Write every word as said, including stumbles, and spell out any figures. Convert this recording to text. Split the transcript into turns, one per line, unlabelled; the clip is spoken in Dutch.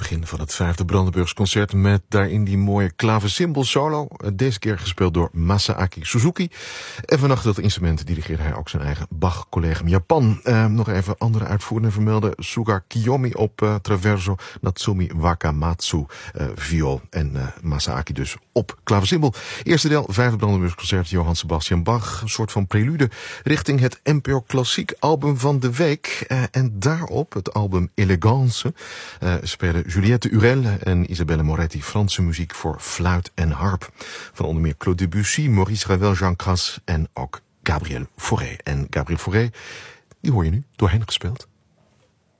begin van het vijfde Brandenburgs concert met daarin die mooie klavecimbal solo. Deze keer gespeeld door Masaaki Suzuki. En vannacht dat instrument dirigeerde hij ook zijn eigen Bach-collegum Japan. Uh, nog even andere uitvoerenden vermelden. Suga Kiyomi op uh, traverso, Natsumi Wakamatsu uh, viool en uh, Masaaki dus op klavecimbal. Eerste deel, vijfde Brandenburgs concert, Johann Sebastian Bach. Een soort van prelude richting het N P O Klassiek album van de week. Uh, en daarop het album Elegance uh, spelen Juliette Urel en Isabelle Moretti Franse muziek voor fluit en harp. Van onder meer Claude Debussy, Maurice Ravel, Jean Cras en ook Gabriel Fauré. En Gabriel Fauré, die hoor je nu door hen gespeeld.